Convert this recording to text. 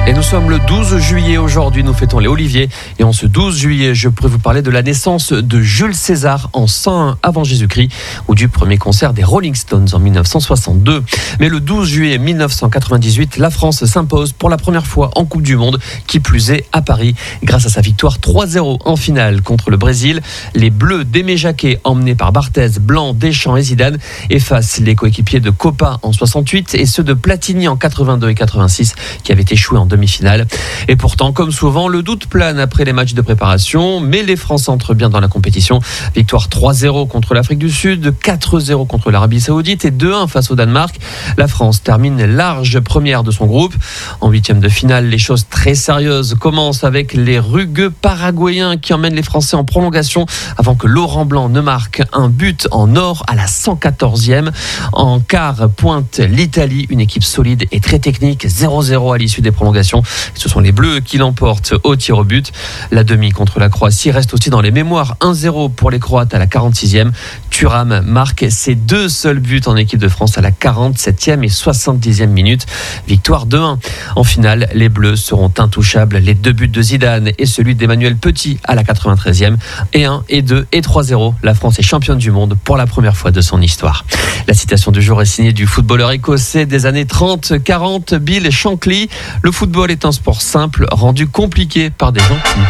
Et nous sommes le 12 juillet aujourd'hui, nous fêtons les Oliviers. Et en ce 12 juillet, je pourrais vous parler de la naissance de Jules César en 101 avant Jésus-Christ ou du premier concert des Rolling Stones en 1962. Mais le 12 juillet 1998, la France s'impose pour la première fois en Coupe du Monde, qui plus est à Paris, grâce à sa victoire 3-0 en finale contre le Brésil. Les Bleus d'Aimé Jacquet, emmenés par Barthez, Blanc, Deschamps et Zidane, effacent les coéquipiers de Copa en 68 et ceux de Platini en 82 et 86 qui avaient échoué en demi-finale. Et pourtant, comme souvent, le doute plane après les matchs de préparation, mais les Français entrent bien dans la compétition. Victoire 3-0 contre l'Afrique du Sud, 4-0 contre l'Arabie Saoudite et 2-1 face au Danemark. La France termine large première de son groupe. En huitième de finale, les choses très sérieuses commencent avec les rugueux Paraguayens qui emmènent les Français en prolongation avant que Laurent Blanc ne marque un but en or à la 114e. En quart, pointe l'Italie, une équipe solide et très technique, 0-0 à l'issue des prolongations. Ce sont les Bleus qui l'emportent au tir au but. La demi contre la Croatie reste aussi dans les mémoires. 1-0 pour les Croates à la 46e. Thuram marque ses deux seuls buts en équipe de France à la 47e et 70e minute. Victoire 2-1. En finale, les Bleus seront intouchables. Les deux buts de Zidane et celui d'Emmanuel Petit à la 93e. Et 1, et 2, et 3-0. La France est championne du monde pour la première fois de son histoire. La citation du jour est signée du footballeur écossais des années 30-40, Bill Shankly. Le football est un sport simple, rendu compliqué par des gens qui